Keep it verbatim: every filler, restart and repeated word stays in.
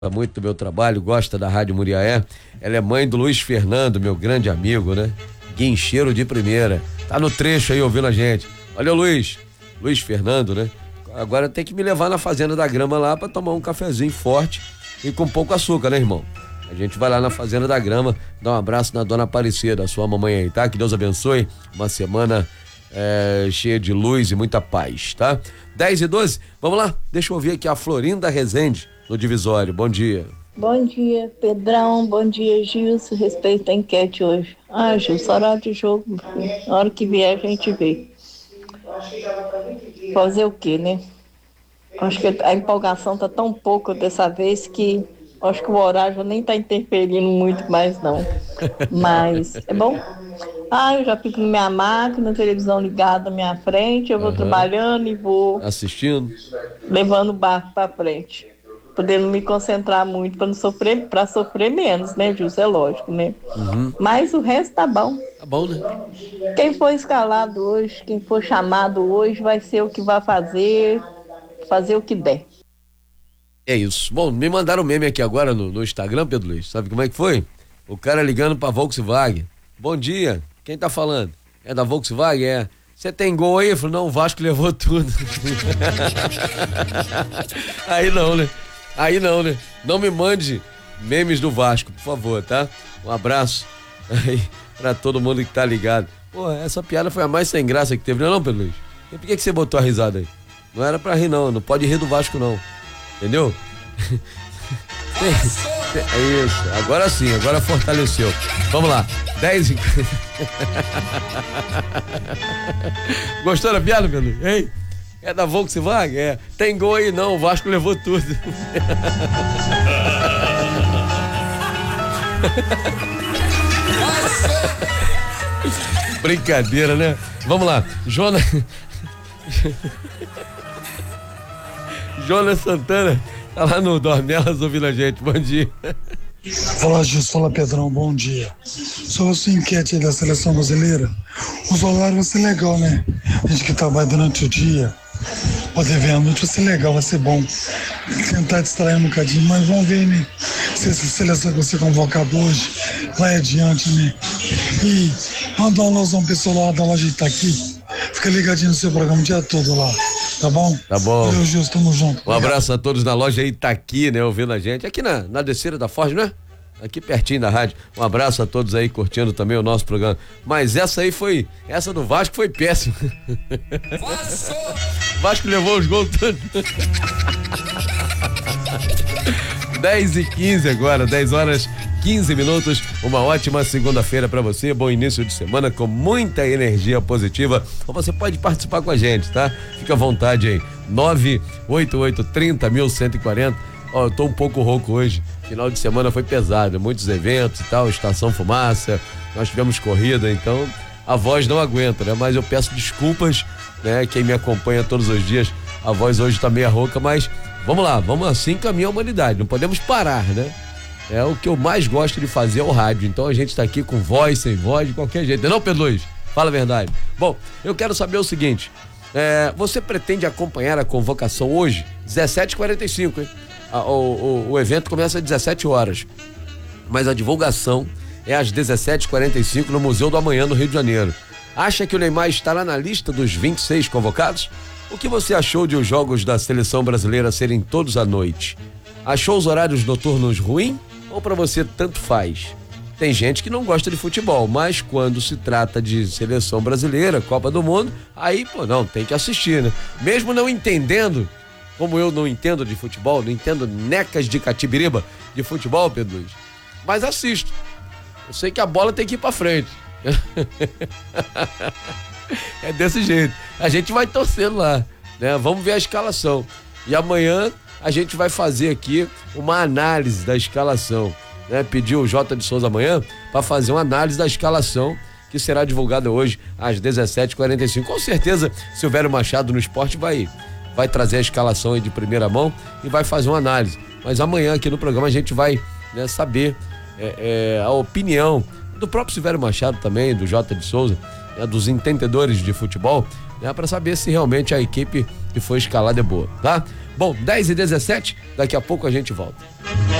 muito do meu trabalho, gosta da Rádio Muriaé. Ela é mãe do Luiz Fernando, meu grande amigo, né? Guincheiro de primeira. Tá no trecho aí ouvindo a gente. Valeu, Luiz. Luiz Fernando, né? Agora tem que me levar na Fazenda da Grama lá pra tomar um cafezinho forte e com pouco açúcar, né, irmão? A gente vai lá na Fazenda da Grama, dar um abraço na dona Aparecida, a sua mamãe aí, tá? Que Deus abençoe. Uma semana é, cheia de luz e muita paz, tá? dez e doze, vamos lá? Deixa eu ouvir aqui a Florinda Rezende, no Divisório. Bom dia. Bom dia, Pedrão. Bom dia, Gilson. Respeito a enquete hoje. Ah, Gilson, horário de jogo. Na hora que vier, a gente vê. Fazer o quê, né? Acho que a empolgação tá tão pouco dessa vez que acho que o horário nem tá interferindo muito mais, não. Mas é bom. Ah, eu já fico na minha máquina, televisão ligada na minha frente, eu vou uhum. trabalhando e vou assistindo, levando o barco para frente, podendo me concentrar muito para não sofrer, para sofrer menos, né, Gilson? É lógico, né? Uhum. Mas o resto tá bom. Tá bom, né? Quem for escalado hoje, quem for chamado hoje, vai ser o que vai fazer, fazer o que der. É isso. Bom, me mandaram um meme aqui agora no, no Instagram, Pedro Luiz. Sabe como é que foi? O cara ligando pra Volkswagen. Bom dia. Quem tá falando? É da Volkswagen? É. Você tem gol aí? Eu falei, não, o Vasco levou tudo. Aí não, né? Aí não, né? Não me mande memes do Vasco, por favor, tá? Um abraço aí pra todo mundo que tá ligado. Pô, essa piada foi a mais sem graça que teve, não é não, Pedro Luiz? E por que que você botou a risada aí? Não era pra rir não, não pode rir do Vasco não. Entendeu? É isso, agora sim, agora fortaleceu. Vamos lá, dez e... Gostou da piada, meu Deus? Hein? É da Volkswagen? É. Tem gol aí não, o Vasco levou tudo. Brincadeira, né? Vamos lá, Jonas... Jonas Santana tá lá no Dornelas ouvindo a gente. Bom dia. Fala, Gilson. Fala, Pedrão. Bom dia. Sobre a sua enquete aí da seleção brasileira, os horários vai ser legal, né? A gente que trabalha durante o dia, poder ver à noite vai ser legal, vai ser bom. Tentar distrair um bocadinho, mas vamos ver, né? Se essa seleção que você convocado hoje vai adiante, né? E manda um alôzão pessoal lá da loja Itaqui. Fica ligadinho no seu programa o dia todo lá. Tá bom? Tá bom. Valeu, Gilson, tamo junto. Um abraço a todos na loja Itaqui, né? Ouvindo a gente. Aqui na, na desceira da Ford, né? Aqui pertinho da rádio. Um abraço a todos aí curtindo também o nosso programa. Mas essa aí foi, essa do Vasco foi péssima. Vasco levou os gols todos. dez e quinze agora, dez horas quinze minutos, uma ótima segunda-feira pra você, bom início de semana com muita energia positiva. Você pode participar com a gente, tá? Fica à vontade aí, nove oito oito, trinta mil cento e quarenta. Ó, eu tô um pouco rouco hoje, final de semana foi pesado, muitos eventos e tal, Estação Fumaça, nós tivemos corrida, então a voz não aguenta, né? Mas eu peço desculpas, né? Quem me acompanha todos os dias, a voz hoje tá meio rouca, mas vamos lá, vamos assim caminhar a humanidade, não podemos parar, né? É o que eu mais gosto de fazer, é o rádio. Então a gente tá aqui com voz, sem voz, de qualquer jeito. Não, Pedro Luiz? Fala a verdade. Bom, eu quero saber o seguinte. É, você pretende acompanhar a convocação hoje? dezessete e quarenta e cinco, hein? O, o, o evento começa às dezessete horas. Mas a divulgação é às dezessete e quarenta e cinco no Museu do Amanhã, no Rio de Janeiro. Acha que o Neymar estará na lista dos vinte e seis convocados? O que você achou de os jogos da seleção brasileira serem todos à noite? Achou os horários noturnos ruins? Ou pra você tanto faz? Tem gente que não gosta de futebol, mas quando se trata de seleção brasileira, Copa do Mundo, aí, pô, não, tem que assistir, né? Mesmo não entendendo, como eu não entendo de futebol, não entendo necas de catibiriba de futebol, Pedro Luiz, mas assisto. Eu sei que a bola tem que ir pra frente. É desse jeito. A gente vai torcendo lá, né? Vamos ver a escalação. E amanhã a gente vai fazer aqui uma análise da escalação, né? Pediu o J de Souza amanhã para fazer uma análise da escalação que será divulgada hoje às dezessete e quarenta e cinco. Com certeza, Silvério Machado no Esporte vai, vai trazer a escalação aí de primeira mão e vai fazer uma análise. Mas amanhã aqui no programa a gente vai, né, saber é, é, a opinião do próprio Silvério Machado também, do J de Souza, né, dos entendedores de futebol, né, para saber se realmente a equipe que foi escalada é boa, tá? Bom, dez e dezessete, daqui a pouco a gente volta.